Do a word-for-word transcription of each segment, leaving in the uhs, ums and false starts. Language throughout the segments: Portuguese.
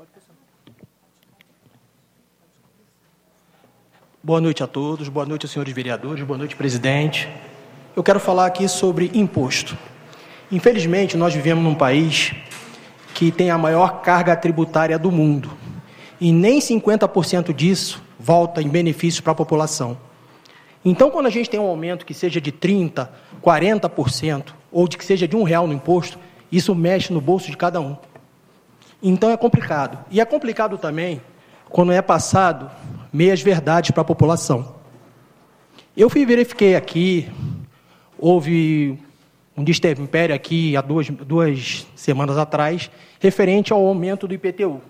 Boa noite a todos, boa noite, senhores vereadores, boa noite, presidente. Eu quero falar aqui sobre imposto. Infelizmente, nós vivemos num país que tem a maior carga tributária do mundo, e nem cinquenta por cento disso volta em benefício para a população. Então, quando a gente tem um aumento que seja de trinta por cento, quarenta por cento, ou de que seja de um real no imposto, isso mexe no bolso de cada um. Então, é complicado. E é complicado também quando é passado meias verdades para a população. Eu fui verifiquei aqui, houve um destempério aqui há duas, duas semanas atrás, referente ao aumento do I P T U.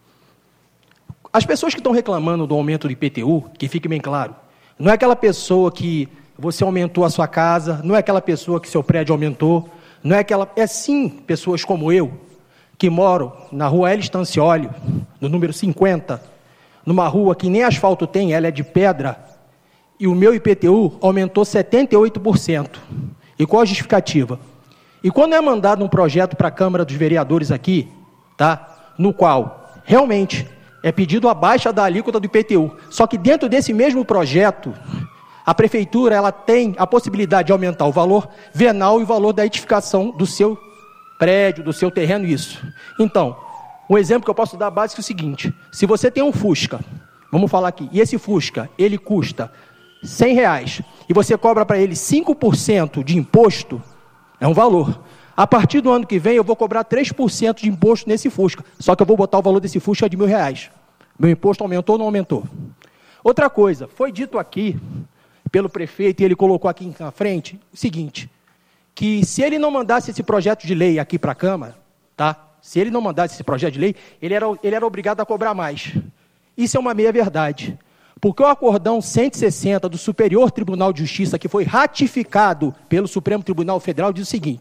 As pessoas que estão reclamando do aumento do I P T U, que fique bem claro, não é aquela pessoa que você aumentou a sua casa, não é aquela pessoa que seu prédio aumentou, não é aquela... É sim pessoas como eu, que moram na rua L. Stancioli, no número cinquenta, numa rua que nem asfalto tem, ela é de pedra, e o meu I P T U aumentou setenta e oito por cento. E qual a justificativa? E quando é mandado um projeto para a Câmara dos Vereadores aqui, tá, no qual realmente é pedido a baixa da alíquota do I P T U, só que dentro desse mesmo projeto, a Prefeitura ela tem a possibilidade de aumentar o valor venal e o valor da edificação do seu prédio, do seu terreno, isso. Então, um exemplo que eu posso dar básico é o seguinte: se você tem um Fusca, vamos falar aqui, e esse Fusca, ele custa cem reais, e você cobra para ele cinco por cento de imposto, é um valor. A partir do ano que vem, eu vou cobrar três por cento de imposto nesse Fusca, só que eu vou botar o valor desse Fusca de mil reais. Meu imposto aumentou ou não aumentou? Outra coisa, foi dito aqui, pelo prefeito, e ele colocou aqui na frente, o seguinte, que se ele não mandasse esse projeto de lei aqui para a Câmara, tá? Se ele não mandasse esse projeto de lei, ele era, ele era obrigado a cobrar mais. Isso é uma meia-verdade. Porque o acordão cento e sessenta do Superior Tribunal de Justiça, que foi ratificado pelo Supremo Tribunal Federal, diz o seguinte: